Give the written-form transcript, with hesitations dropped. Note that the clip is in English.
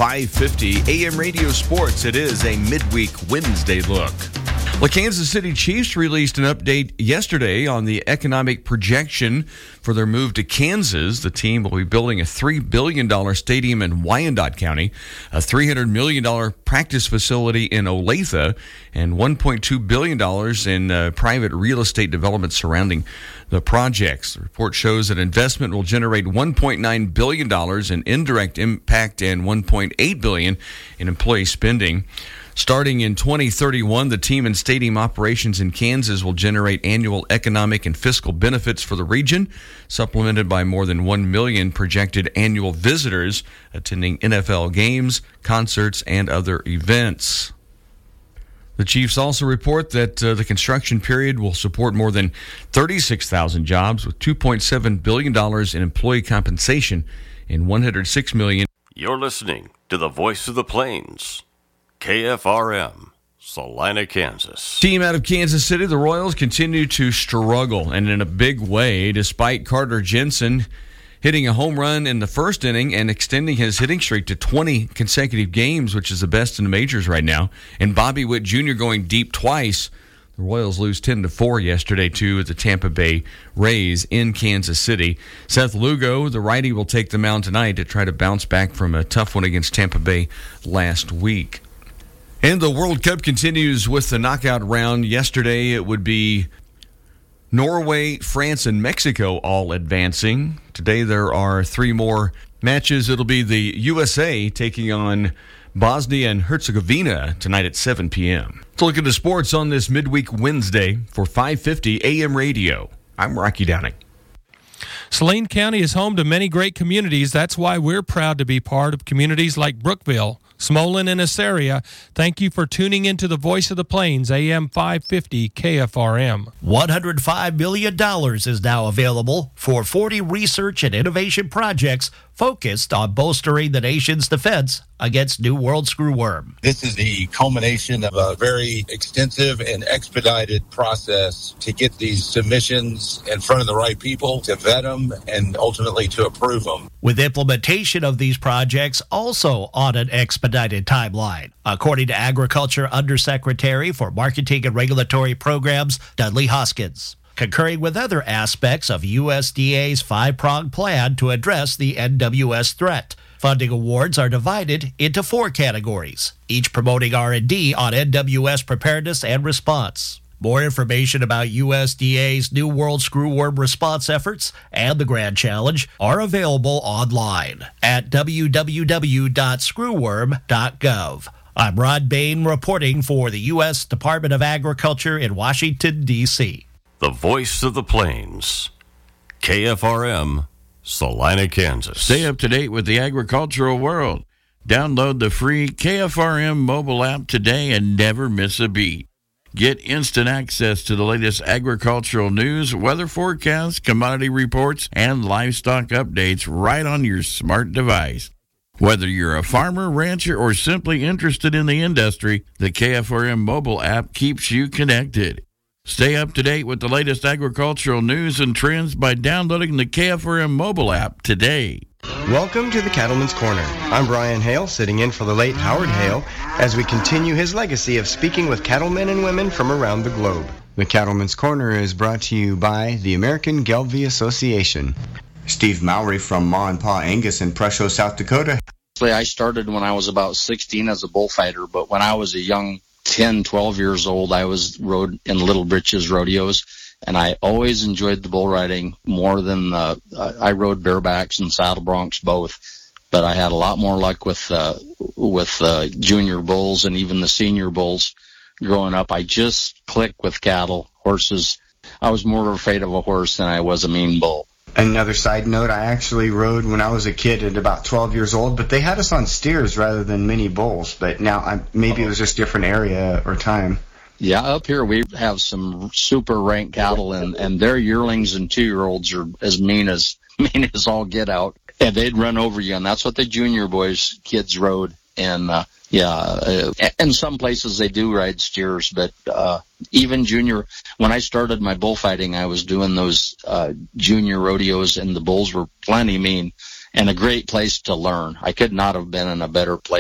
550 AM Radio Sports. It is a midweek Wednesday look. The Kansas City Chiefs released an update yesterday on the economic projection for their move to Kansas. The team will be building a $3 billion stadium in Wyandotte County, a $300 million practice facility in Olathe, and $1.2 billion in private real estate development surrounding the projects. The report shows that investment will generate $1.9 billion in indirect impact and $1.8 billion in employee spending. Starting in 2031, the team and stadium operations in Kansas will generate annual economic and fiscal benefits for the region, supplemented by more than 1 million projected annual visitors attending NFL games, concerts, and other events. The Chiefs also report that the construction period will support more than 36,000 jobs with $2.7 billion in employee compensation and $106 million. You're listening to the Voice of the Plains. KFRM, Salina, Kansas. Team out of Kansas City, the Royals continue to struggle, and in a big way, despite Carter Jensen hitting a home run in the first inning and extending his hitting streak to 20 consecutive games, which is the best in the majors right now, and Bobby Witt Jr. going deep twice. The Royals lose 10-4 yesterday, too, at the Tampa Bay Rays in Kansas City. Seth Lugo, the righty, will take the mound tonight to try to bounce back from a tough one against Tampa Bay last week. And the World Cup continues with the knockout round. Yesterday, it would be Norway, France, and Mexico all advancing. Today, there are 3 more matches. It'll be the USA taking on Bosnia and Herzegovina tonight at 7 p.m. Let's look at the sports on this midweek Wednesday for 550 AM Radio. I'm Rocky Downing. Saline County is home to many great communities. That's why we're proud to be part of communities like Brookville, Smolin, and Assaria. Thank you for tuning into the Voice of the Plains, AM 550 KFRM. $105 million is now available for 40 research and innovation projects focused on bolstering the nation's defense against New World Screwworm. This is the culmination of a very extensive and expedited process to get these submissions in front of the right people, to vet them, and ultimately to approve them. With implementation of these projects also on an expedited timeline, according to Agriculture Undersecretary for Marketing and Regulatory Programs, Dudley Hoskins, concurring with other aspects of USDA's 5-pronged plan to address the NWS threat. Funding awards are divided into 4 categories, each promoting R&D on NWS preparedness and response. More information about USDA's New World Screwworm response efforts and the Grand Challenge are available online at www.screwworm.gov. I'm Rod Bain reporting for the U.S. Department of Agriculture in Washington, D.C. The Voice of the Plains, KFRM, Salina, Kansas. Stay up to date with the agricultural world. Download the free KFRM mobile app today and never miss a beat. Get instant access to the latest agricultural news, weather forecasts, commodity reports, and livestock updates right on your smart device. Whether you're a farmer, rancher, or simply interested in the industry, the KFRM mobile app keeps you connected. Stay up to date with the latest agricultural news and trends by downloading the KFRM mobile app today. Welcome to the Cattleman's Corner. I'm Brian Hale, sitting in for the late Howard Hale, as we continue his legacy of speaking with cattlemen and women from around the globe. The Cattleman's Corner is brought to you by the American Gelbvieh Association. Steve Mowry from Ma and Pa Angus in Presho, South Dakota. I started when I was about 16 as a bullfighter, but when I was a young 10, 12 years old, I rode in Little Britches rodeos, and I always enjoyed the bull riding more than I rode barebacks and saddle broncs both, but I had a lot more luck with junior bulls and even the senior bulls growing up. I just clicked with cattle, horses. I was more afraid of a horse than I was a mean bull. Another side note, I actually rode when I was a kid at about 12 years old, but they had us on steers rather than mini bulls. But now maybe it was just different area or time. Yeah, up here we have some super rank cattle, and their yearlings and 2-year-olds are as mean as all get out. And they'd run over you, and that's what the junior boys kids rode. And in some places they do ride steers, but even junior, when I started my bullfighting, I was doing those junior rodeos, and the bulls were plenty mean and a great place to learn. I could not have been in a better place.